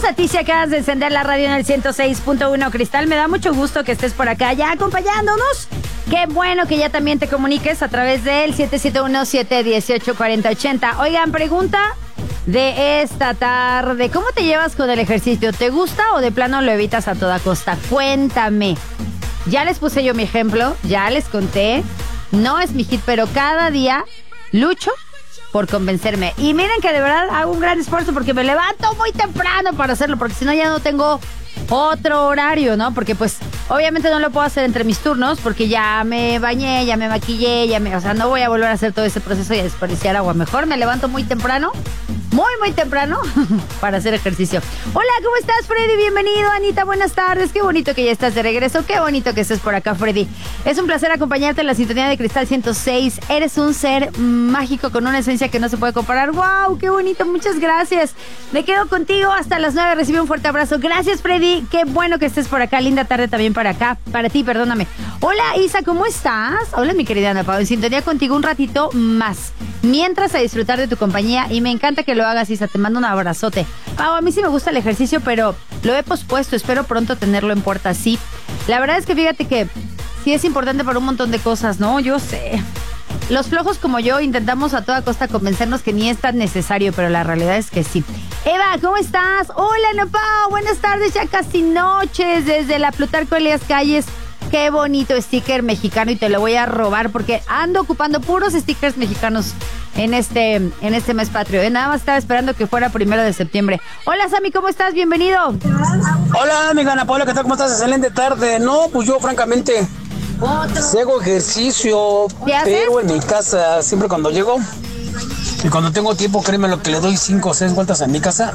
a ti si acabas de encender la radio en el 106.1 Cristal. Me da mucho gusto que estés por acá ya acompañándonos. Qué bueno que ya también te comuniques a través del 771-718-4080. Oigan, pregunta de esta tarde. ¿Cómo te llevas con el ejercicio? ¿Te gusta o de plano lo evitas a toda costa? Cuéntame. Ya les puse yo mi ejemplo, ya les conté. No es mi hit, pero cada día lucho por convencerme. Y miren que de verdad hago un gran esfuerzo porque me levanto muy temprano para hacerlo, porque si no ya no tengo otro horario, ¿no? Porque pues obviamente no lo puedo hacer entre mis turnos porque ya me bañé, ya me maquillé, o sea, no voy a volver a hacer todo ese proceso y a desperdiciar agua. Mejor me levanto muy temprano, muy temprano para hacer ejercicio. Hola, ¿cómo estás, Freddy? Bienvenido, Anita, buenas tardes. Qué bonito que ya estás de regreso, qué bonito que estés por acá, Freddy. Es un placer acompañarte en la sintonía de Cristal 106. Eres un ser mágico con una esencia que no se puede comparar. ¡Wow! ¡Qué bonito! Muchas gracias. Me quedo contigo hasta las 9. Recibe un fuerte abrazo. Gracias, Freddy. Qué bueno que estés por acá. Linda tarde también para ti, perdóname. Hola, Isa, ¿cómo estás? Hola, mi querida Ana Pau. En sintonía contigo un ratito más. Mientras a disfrutar de tu compañía y me encanta que lo hagas, Isa. Te mando un abrazote. Pau, a mí sí me gusta el ejercicio, pero lo he pospuesto. Espero pronto tenerlo en puerta. Sí. La verdad es que fíjate que sí es importante para un montón de cosas, ¿no? Yo sé. Los flojos como yo intentamos a toda costa convencernos que ni es tan necesario, pero la realidad es que sí. Eva, ¿cómo estás? Hola, Ana Pau. Buenas tardes, ya casi noches desde la Plutarco Elías Calles. Qué bonito sticker mexicano y te lo voy a robar porque ando ocupando puros stickers mexicanos en este mes patrio. Nada más estaba esperando que fuera 1 de septiembre. Hola, Sammy, ¿cómo estás? Bienvenido. Hola, amiga Ana Paula, ¿qué tal? ¿Cómo estás? Excelente tarde. No, pues yo francamente sí hago ejercicio, pero en mi casa siempre cuando llego y cuando tengo tiempo, créeme lo que le doy 5 o 6 vueltas a mi casa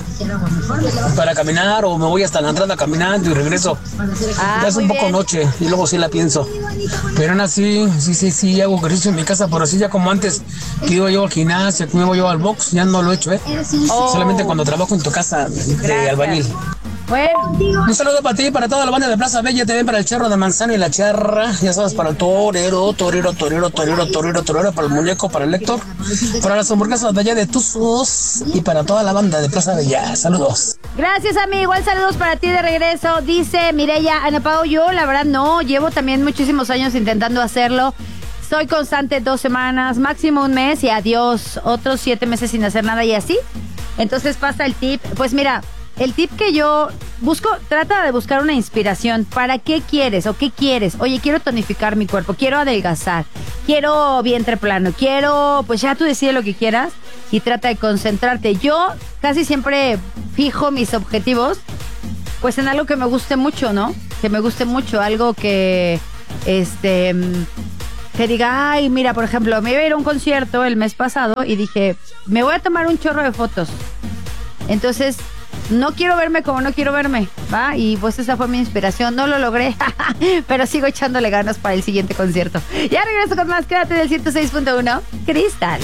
para caminar, o me voy hasta la entrada caminando y regreso. Ya es un poco bien. Noche y luego sí la pienso. Pero aún así, sí hago ejercicio en mi casa, pero así ya como antes que iba yo al gimnasio, que me iba yo al box, ya no lo he hecho, solamente cuando trabajo en tu casa de albañil. Bueno, un saludo para ti y para toda la banda de Plaza Bella, también para el Charro de Manzano y la Charra, ya sabes, para el torero, para el muñeco, para el Héctor, para las hamburguesas de allá de Tuzos y para toda la banda de Plaza Bella. Saludos. Gracias, amigo. Igual saludos para ti de regreso. Dice Mireya, Ana Pau, yo la verdad no, llevo también muchísimos años intentando hacerlo. Soy constante 2 semanas, máximo 1 mes y adiós, otros 7 meses sin hacer nada y así. Entonces pasa el tip. Pues mira, el tip que yo busco, trata de buscar una inspiración. ¿Para qué quieres o qué quieres? Oye, quiero tonificar mi cuerpo, quiero adelgazar, quiero vientre plano, quiero... Pues ya tú decides lo que quieras y trata de concentrarte. Yo casi siempre fijo mis objetivos pues en algo que me guste mucho, ¿no? Que me guste mucho, algo que... que diga, ay, mira, por ejemplo, me iba a ir a un concierto el mes pasado y dije, me voy a tomar un chorro de fotos. Entonces... no quiero verme como no quiero verme, ¿va? Y pues esa fue mi inspiración. No lo logré, pero sigo echándole ganas para el siguiente concierto. Ya regreso con más. Quédate del 106.1 Cristal.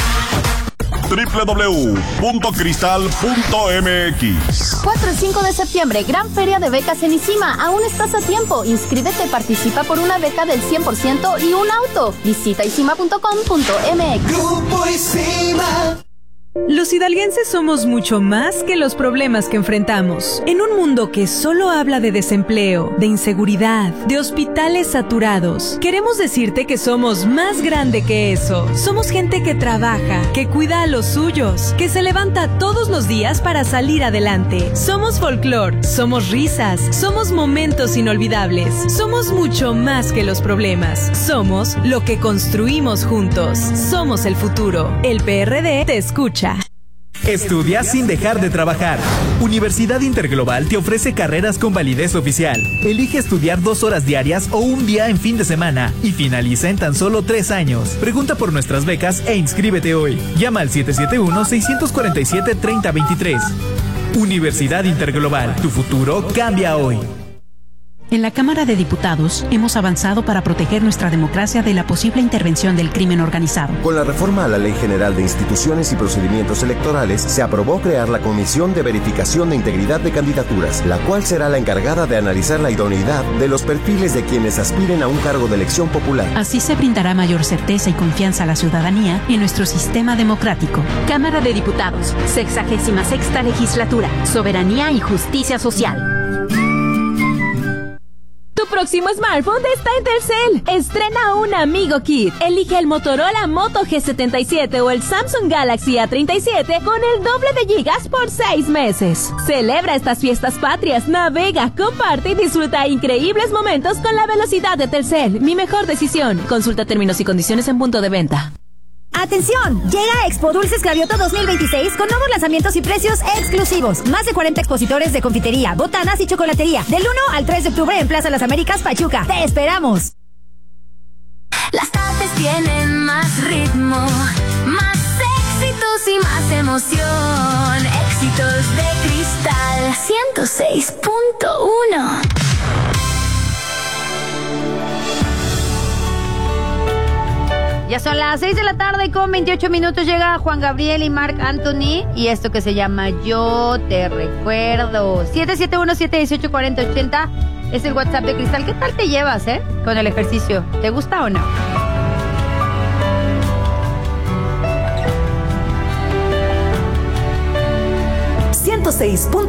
www.cristal.mx 4 y 5 de septiembre, gran feria de becas en ICIMA. Aún estás a tiempo. Inscríbete, participa por una beca del 100% y un auto. Visita isima.com.mx. Grupo ICIMA. Los hidalguenses somos mucho más que los problemas que enfrentamos. En un mundo que solo habla de desempleo, de inseguridad, de hospitales saturados, queremos decirte que somos más grande que eso. Somos gente que trabaja, que cuida a los suyos, que se levanta todos los días para salir adelante. Somos folclor, somos risas, somos momentos inolvidables. Somos mucho más que los problemas. Somos lo que construimos juntos. Somos el futuro. El PRD te escucha. Estudia sin dejar de trabajar. Universidad Interglobal te ofrece carreras con validez oficial. Elige estudiar 2 horas diarias o un día en fin de semana y finaliza en tan solo 3 años. Pregunta por nuestras becas e inscríbete hoy. Llama al 771-647-3023. Universidad Interglobal, tu futuro cambia hoy. En la Cámara de Diputados hemos avanzado para proteger nuestra democracia de la posible intervención del crimen organizado. Con la reforma a la Ley General de Instituciones y Procedimientos Electorales, se aprobó crear la Comisión de Verificación de Integridad de Candidaturas, la cual será la encargada de analizar la idoneidad de los perfiles de quienes aspiren a un cargo de elección popular. Así se brindará mayor certeza y confianza a la ciudadanía en nuestro sistema democrático. Cámara de Diputados, 66ª Legislatura, Soberanía y Justicia Social. Tu próximo smartphone está en Telcel. Estrena un Amigo Kit. Elige el Motorola Moto G77 o el Samsung Galaxy A37 con el doble de gigas por 6 meses. Celebra estas fiestas patrias, navega, comparte y disfruta increíbles momentos con la velocidad de Telcel. Mi mejor decisión. Consulta términos y condiciones en punto de venta. ¡Atención! Llega Expo Dulces Gavioto 2026 con nuevos lanzamientos y precios exclusivos. Más de 40 expositores de confitería, botanas y chocolatería. Del 1 al 3 de octubre en Plaza Las Américas, Pachuca. ¡Te esperamos! Las tardes tienen más ritmo, más éxitos y más emoción. Éxitos de Cristal 106.1. Ya son las 6 de la tarde con 28 minutos. Llega Juan Gabriel y Marc Anthony y esto que se llama Yo Te Recuerdo. 771-718-4080 es el WhatsApp de Cristal. ¿Qué tal te llevas, con el ejercicio? ¿Te gusta o no? 106.